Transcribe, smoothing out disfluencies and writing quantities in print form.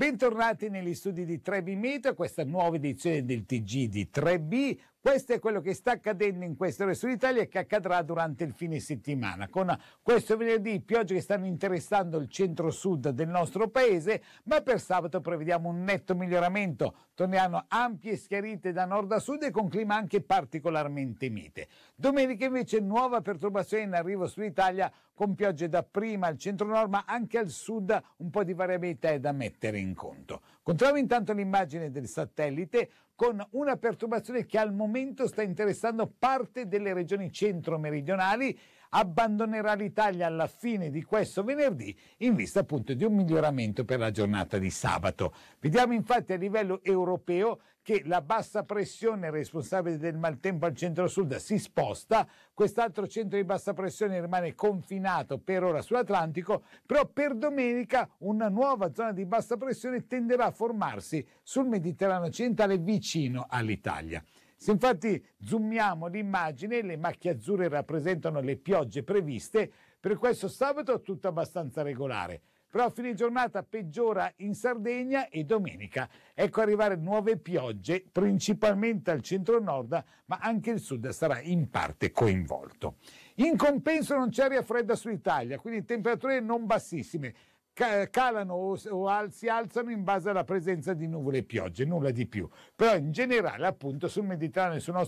Bentornati negli studi di 3B Meteo, questa nuova edizione del TG di 3B. Questo è quello che sta accadendo in queste ore sull'Italia e che accadrà durante il fine settimana. Con questo venerdì piogge che stanno interessando il centro-sud del nostro paese, ma per sabato prevediamo un netto miglioramento. Torneranno ampie schiarite da nord a sud e con clima anche particolarmente mite. Domenica invece nuova perturbazione in arrivo sull'Italia con piogge dapprima al centro-nord ma anche al sud, un po' di variabilità è da mettere in conto. Controlliamo intanto l'immagine del satellite con una perturbazione che al momento sta interessando parte delle regioni centro-meridionali, abbandonerà l'Italia alla fine di questo venerdì in vista appunto di un miglioramento per la giornata di sabato. Vediamo infatti a livello europeo che la bassa pressione responsabile del maltempo al centro-sud si sposta, quest'altro centro di bassa pressione rimane confinato per ora sull'Atlantico, però per domenica una nuova zona di bassa pressione tenderà a formarsi sul Mediterraneo occidentale vicino all'Italia. Se infatti zoomiamo l'immagine, le macchie azzurre rappresentano le piogge previste, per questo sabato tutto abbastanza regolare. Però a fine giornata peggiora in Sardegna e domenica ecco arrivare nuove piogge, principalmente al centro-nord, ma anche il sud sarà in parte coinvolto. In compenso non c'è aria fredda sull'Italia, quindi temperature non bassissime, calano o si alzano in base alla presenza di nuvole e piogge, nulla di più. Però in generale appunto sul Mediterraneo e sul nostro